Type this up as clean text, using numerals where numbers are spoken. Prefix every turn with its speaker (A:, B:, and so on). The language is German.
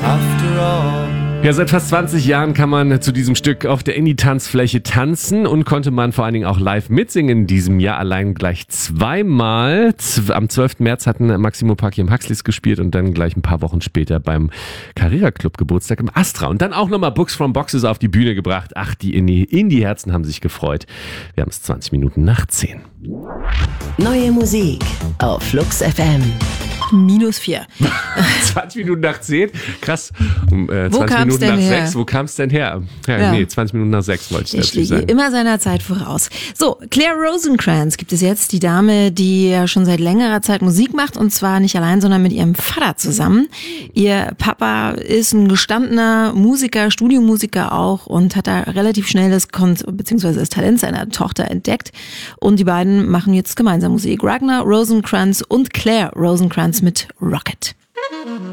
A: after all.
B: Ja, seit fast 20 Jahren kann man zu diesem Stück auf der Indie-Tanzfläche tanzen und konnte man vor allen Dingen auch live mitsingen in diesem Jahr. Allein gleich zweimal. Am 12. März hatten Maximo Park im Huxleys gespielt und dann gleich ein paar Wochen später beim Carrera Club Geburtstag im Astra. Und dann auch nochmal Books from Boxes auf die Bühne gebracht. Ach, die Indie-Herzen haben sich gefreut. Wir haben es 20 Minuten nach 10.
C: Neue Musik auf Flux FM.
D: -4.
B: 20 Minuten nach 10? Krass. 20
D: kam's
B: Minuten
D: denn
B: nach
D: her?
B: 6. Wo kam es denn her? Ja. Nee, 20 Minuten nach 6 wollte ich
D: Ich
B: dazu
D: liege
B: sagen.
D: immer seiner Zeit voraus. So, Claire Rosencrantz gibt es jetzt, die Dame, die ja schon seit längerer Zeit Musik macht, und zwar nicht allein, sondern mit ihrem Vater zusammen. Ihr Papa ist ein gestandener Musiker, Studiomusiker auch, und hat da relativ schnell das Talent seiner Tochter entdeckt, und die beiden machen jetzt gemeinsam Musik. Ragnar Rosencrantz und Claire Rosencrantz mit Rocket.